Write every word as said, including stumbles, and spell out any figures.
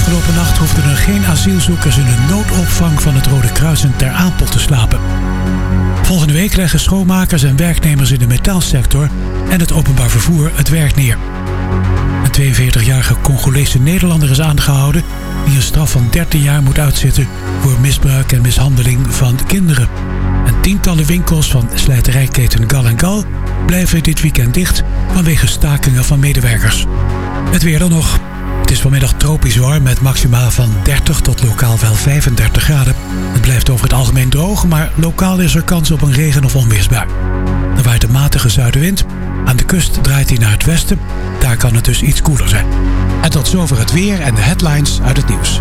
Afgelopen nacht hoefden er geen asielzoekers in de noodopvang van het Rode Kruis in Ter Apel te slapen. Volgende week leggen schoonmakers en werknemers in de metaalsector en het openbaar vervoer het werk neer. Een tweeënveertigjarige Congolese Nederlander is aangehouden die een straf van dertien jaar moet uitzitten voor misbruik en mishandeling van kinderen. En tientallen winkels van slijterijketen Gal en Gal blijven dit weekend dicht vanwege stakingen van medewerkers. Het weer dan nog. Het is vanmiddag tropisch warm met maxima van dertig tot lokaal wel vijfendertig graden. Het blijft over het algemeen droog, maar lokaal is er kans op een regen- of onweersbui. Er waait een matige zuidenwind. Aan de kust draait hij naar het westen. Daar kan het dus iets koeler zijn. En tot zover het weer en de headlines uit het nieuws.